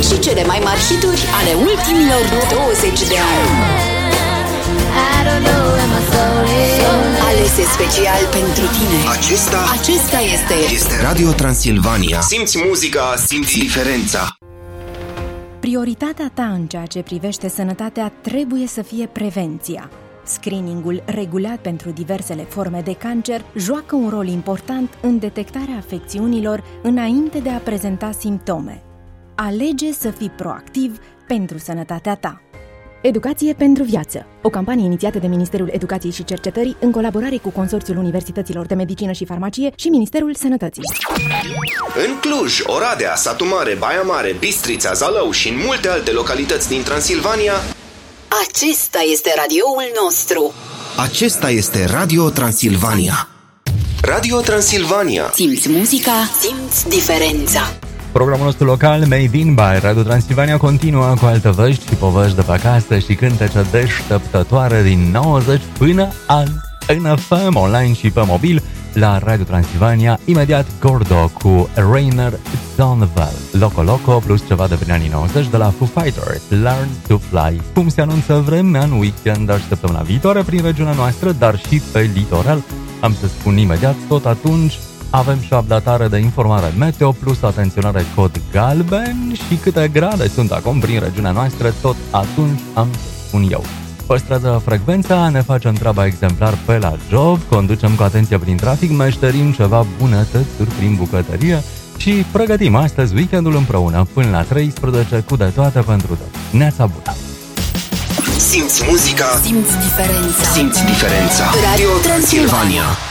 și cele mai mari hituri ale ultimilor 20 de ani. Alese special pentru tine. Acesta este Radio Transilvania. Simți muzica, simți diferența. Prioritatea ta în ceea ce privește sănătatea trebuie să fie prevenția. Screeningul regulat pentru diversele forme de cancer joacă un rol important în detectarea afecțiunilor înainte de a prezenta simptome. Alege să fii proactiv pentru sănătatea ta. Educație pentru viață, o campanie inițiată de Ministerul Educației și Cercetării în colaborare cu Consorțiul Universităților de Medicină și Farmacie și Ministerul Sănătății. În Cluj, Oradea, Satu Mare, Baia Mare, Bistrița, Zalău și în multe alte localități din Transilvania, acesta este radioul nostru. Acesta este Radio Transilvania. Radio Transilvania. Simți muzica, simți diferența. Programul nostru local, Made in by Radio Transilvania, continuă cu alte vești și povești de pe acasă și cântece deșteptătoare din 90 până în FM, online și pe mobil, la Radio Transilvania. Imediat Gordo cu Rainer Zonneval, Loco Loco, plus ceva de prin anii 90 de la Foo Fighters, Learn to Fly. Cum se anunță vremea în weekend de săptămâna viitoare prin regiunea noastră, dar și pe litoral, am să spun imediat, tot atunci avem și o updatare de informare meteo plus atenționare cod galben și câte grade sunt acum prin regiunea noastră, tot atunci am să spun eu. Păstrează frecvența, ne facem treaba exemplar pe la job, conducem cu atenție prin trafic, meșterim ceva bunătățuri prin bucătărie și pregătim astăzi weekendul împreună până la 13 cu de toate pentru tot. Neața bună! Simți muzica, simți diferența. Simți diferența. Radio Transilvania.